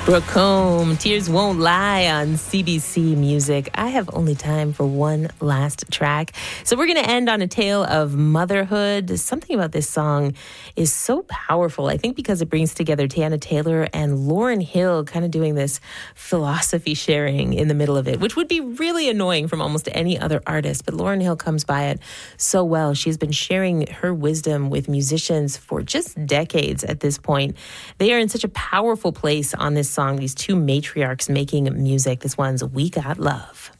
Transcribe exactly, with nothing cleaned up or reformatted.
Brooke Combe, Tears Won't Lie on C B C Music. I have only time for one last track. So we're going to end on a tale of motherhood. Something about this song is so powerful, I think because it brings together Teyana Taylor and Lauryn Hill kind of doing this philosophy sharing in the middle of it, which would be really annoying from almost any other artist. But Lauryn Hill comes by it so well. She's been sharing her wisdom with musicians for just decades at this point. They are in such a powerful place on this song, these two matriarchs making music. This one's We Got Love.